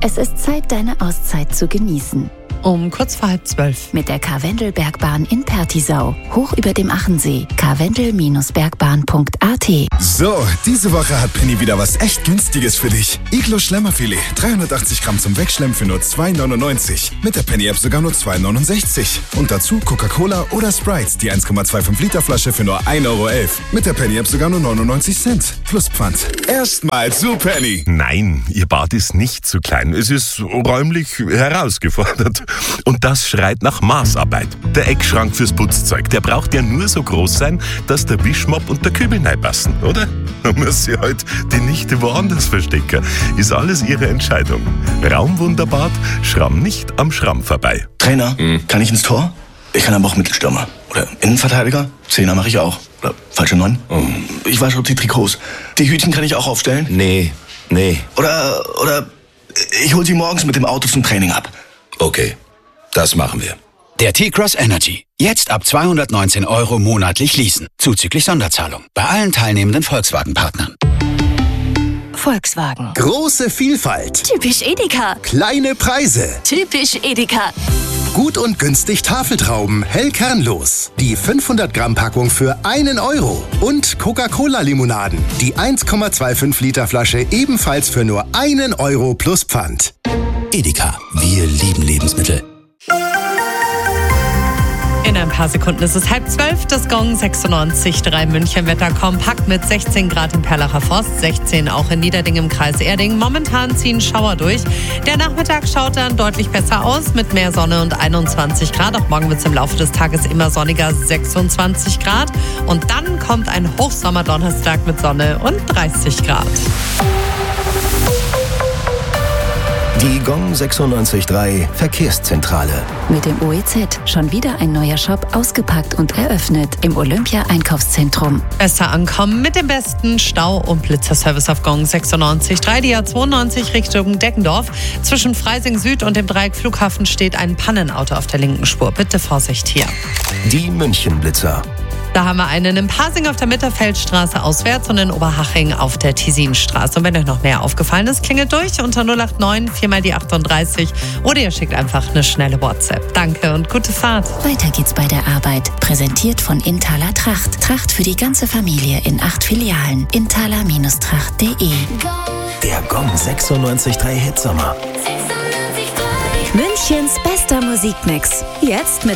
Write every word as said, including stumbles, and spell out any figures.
Es ist Zeit, deine Auszeit zu genießen. Um kurz vor halb zwölf. Mit der Karwendelbergbahn in Pertisau. Hoch über dem Achensee. karwendel Bergbahn punkt a t. So, diese Woche hat Penny wieder was echt Günstiges für dich. Iglo Schlemmerfilet. dreihundertachtzig Gramm zum Wegschlemmen für nur zwei neunundneunzig. Mit der Penny-App sogar nur zwei neunundsechzig. Und dazu Coca-Cola oder Sprite. Die eins Komma fünfundzwanzig Liter Flasche für nur ein Euro elf. Mit der Penny-App sogar nur neunundneunzig Cent. Plus Pfand. Erstmal zu Penny. Nein, Ihr Bad ist nicht zu klein. Es ist räumlich herausgefordert. Und das schreit nach Maßarbeit. Der Eckschrank fürs Putzzeug, der braucht ja nur so groß sein, dass der Wischmopp und der Kübel reinpassen, oder? Da muss sie halt die Nichte woanders verstecken. Ist alles ihre Entscheidung. Raumwunderbad, Schramm nicht am Schramm vorbei. Trainer, mhm. kann ich ins Tor? Ich kann aber auch Mittelstürmer. Oder Innenverteidiger? Zehner mache ich auch. Oder falsche Neun? Mhm. Ich wasche die Trikots. Die Hütchen kann ich auch aufstellen? Nee, nee. Oder, oder ich hol sie morgens mit dem Auto zum Training ab. Okay, das machen wir. Der T-Cross Energy. Jetzt ab zweihundertneunzehn Euro monatlich leasen. Zuzüglich Sonderzahlung. Bei allen teilnehmenden Volkswagen-Partnern. Volkswagen. Große Vielfalt. Typisch Edeka. Kleine Preise. Typisch Edeka. Gut und günstig Tafeltrauben, hell kernlos. Die fünfhundert Gramm Packung für einen Euro. Und Coca-Cola-Limonaden. Die eins Komma fünfundzwanzig Liter Flasche ebenfalls für nur einen Euro plus Pfand. Edeka. Wir lieben Lebensmittel. In ein paar Sekunden ist es halb zwölf, das Gong sechsundneunzig Komma drei München-Wetter kompakt mit sechzehn Grad im Perlacher Forst, sechzehn auch in Niederding im Kreis Erding. Momentan ziehen Schauer durch. Der Nachmittag schaut dann deutlich besser aus mit mehr Sonne und einundzwanzig Grad. Auch morgen wird es im Laufe des Tages immer sonniger, sechsundzwanzig Grad. Und dann kommt ein Hochsommerdonnerstag mit Sonne und dreißig Grad. Die Gong sechsundneunzig Komma drei Verkehrszentrale. Mit dem O E Z schon wieder ein neuer Shop ausgepackt und eröffnet im Olympia-Einkaufszentrum. Besser ankommen mit dem besten Stau- und Blitzerservice auf Gong sechsundneunzig Komma drei. Die A zweiundneunzig Richtung Deggendorf. Zwischen Freising Süd und dem Dreieck Flughafen steht ein Pannenauto auf der linken Spur. Bitte Vorsicht hier. Die München-Blitzer. Da haben wir einen in Pasing auf der Mitterfeldstraße auswärts und in Oberhaching auf der Tisinstraße. Und wenn euch noch mehr aufgefallen ist, klingelt durch unter null acht neun vier mal die achtunddreißig oder ihr schickt einfach eine schnelle WhatsApp. Danke und gute Fahrt. Weiter geht's bei der Arbeit. Präsentiert von Inthaler Tracht. Tracht für die ganze Familie in acht Filialen. inthaler Tracht punkt de. Der Gong sechsundneunzig Komma drei Hitsommer. Münchens bester Musikmix. Jetzt mit